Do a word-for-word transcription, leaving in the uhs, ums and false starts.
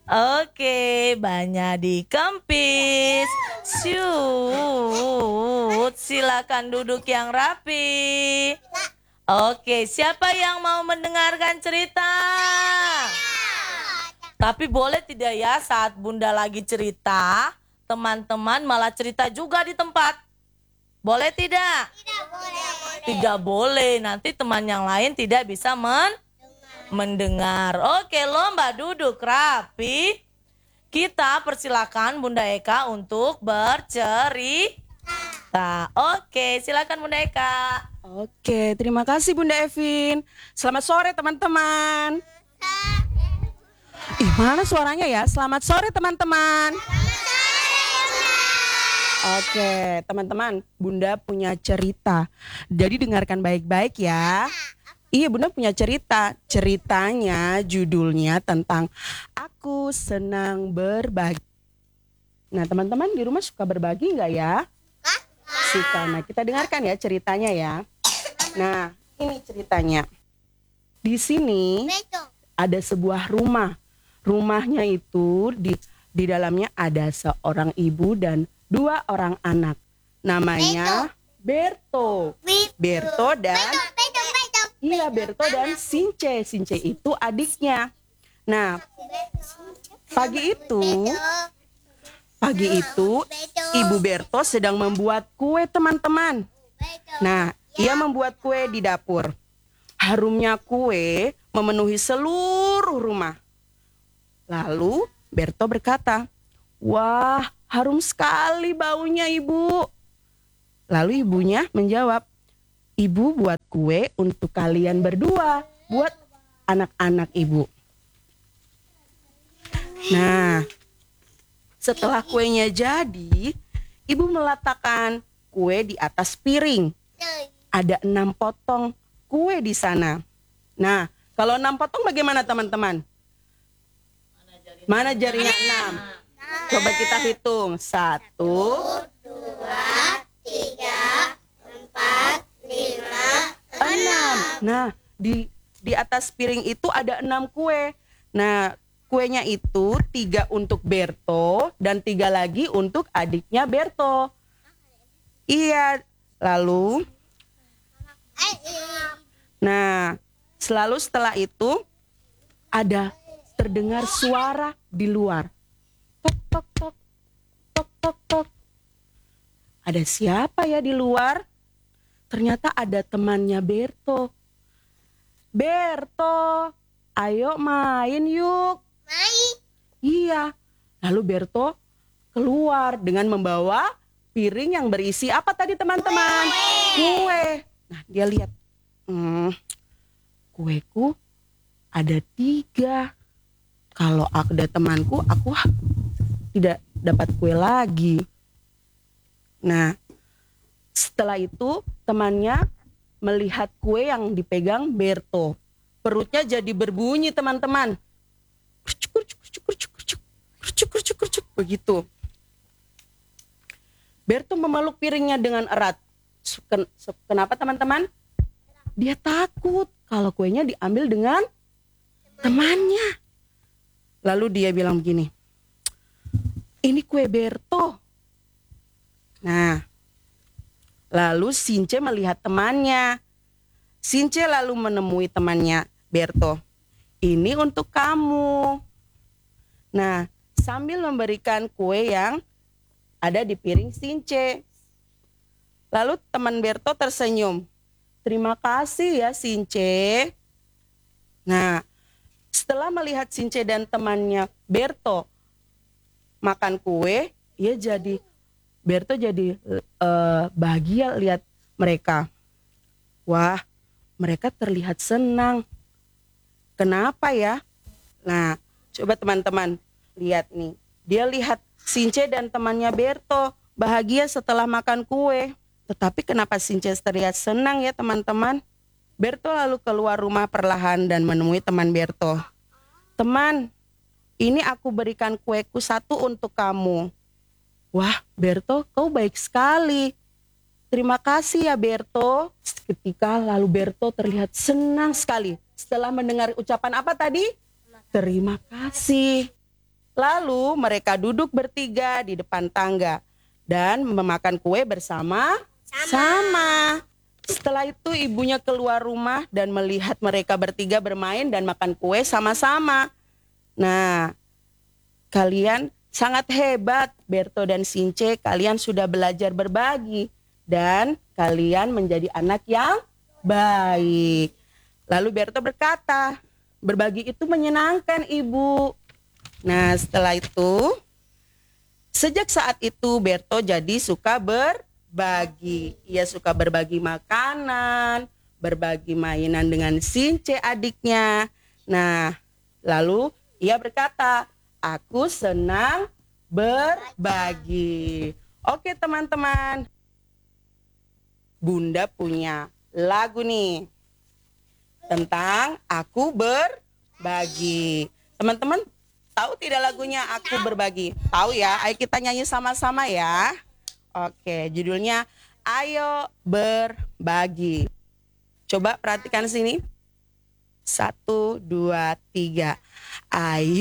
Oke, banyak dikempis. Shoot, silakan duduk yang rapi. Oke, siapa yang mau mendengarkan cerita? Tapi boleh tidak ya saat Bunda lagi cerita, teman-teman malah cerita juga di tempat? Boleh tidak? Tidak boleh. Tidak boleh, nanti teman yang lain tidak bisa men mendengar. Oke, lomba duduk rapi. Kita persilakan Bunda Eka untuk bercerita. Oke, silakan Bunda Eka. Oke, terima kasih Bunda Evin. Selamat sore teman-teman. Ih, mana suaranya ya? Selamat sore teman-teman. Oke, teman-teman, Bunda punya cerita. Jadi dengarkan baik-baik ya. Iya, Bunda punya cerita. Ceritanya judulnya tentang Aku Senang Berbagi. Nah, teman-teman di rumah suka berbagi nggak ya? Suka. Nah, kita dengarkan ya ceritanya ya. Nah, ini ceritanya. Di sini ada sebuah rumah. Rumahnya itu di di dalamnya ada seorang ibu dan dua orang anak. Namanya Berto. Berto dan Iya, Berto dan Since. Since itu adiknya. Nah, pagi itu Pagi itu Ibu Berto sedang membuat kue, teman-teman. Nah, ia membuat kue di dapur. Harumnya kue memenuhi seluruh rumah. Lalu Berto berkata, "Wah, harum sekali baunya, Ibu." Lalu ibunya menjawab, "Ibu buat kue untuk kalian berdua, buat anak-anak Ibu." Nah, setelah kuenya jadi, Ibu meletakkan kue di atas piring. Ada enam potong kue di sana. Nah, kalau enam potong bagaimana teman-teman? Mana jarinya enam? Coba kita hitung. Satu, Dua, tiga, empat, lima, enam. Nah, di di atas piring itu ada enam kue. Nah, kuenya itu tiga untuk Berto dan tiga lagi untuk adiknya Berto. Iya, lalu, nah, selalu setelah itu ada terdengar suara di luar. Tok, tok, tok, tok, tok, tok. Ada siapa ya di luar? Ternyata ada temannya Berto. "Berto, ayo main yuk." Main. Iya. Lalu Berto keluar dengan membawa piring yang berisi apa tadi teman-teman? Kue. Nah, dia lihat, hmm, kueku ada tiga. Kalau ada temanku, aku tidak dapat kue lagi. Nah, setelah itu temannya melihat kue yang dipegang Berto. Perutnya jadi berbunyi, teman-teman. Kurcuk, kurcuk, kurcuk, kurcuk, kurcuk, kurcuk, kurcuk, kurcuk, begitu. Berto memeluk piringnya dengan erat. Ken- Kenapa teman-teman? Dia takut kalau kuenya diambil dengan temannya. Lalu dia bilang begini, "Ini kue Berto." Nah, lalu Since melihat temannya. Since lalu menemui temannya Berto. "Ini untuk kamu." Nah, sambil memberikan kue yang ada di piring Since. Lalu teman Berto tersenyum. "Terima kasih ya Since." Nah, setelah melihat Since dan temannya Berto makan kue, ia jadi Berto jadi uh, bahagia lihat mereka. Wah, mereka terlihat senang. Kenapa ya? Nah, coba teman-teman lihat nih. Dia lihat Since dan temannya Berto bahagia setelah makan kue. Tetapi kenapa Since terlihat senang ya teman-teman? Berto lalu keluar rumah perlahan dan menemui teman Berto. "Teman, ini aku berikan kueku satu untuk kamu." "Wah, Berto, kau baik sekali. Terima kasih ya Berto." Seketika lalu Berto terlihat senang sekali setelah mendengar ucapan apa tadi? Terima kasih. Lalu mereka duduk bertiga di depan tangga dan memakan kue bersama-sama. Setelah itu ibunya keluar rumah dan melihat mereka bertiga bermain dan makan kue sama-sama. Nah, kalian sangat hebat, Berto dan Since. Kalian sudah belajar berbagi dan kalian menjadi anak yang baik. Lalu Berto berkata, berbagi itu menyenangkan, Ibu. Nah, setelah itu, sejak saat itu Berto jadi suka berbagi. Ia suka berbagi makanan, berbagi mainan dengan Since adiknya. Nah, lalu ia berkata, aku senang berbagi. Oke teman-teman, Bunda punya lagu nih tentang aku berbagi. Teman-teman tahu tidak lagunya aku berbagi? Tahu ya? Ayo kita nyanyi sama-sama ya. Oke, judulnya Ayo Berbagi. Coba perhatikan sini. Satu, dua, tiga. Ayo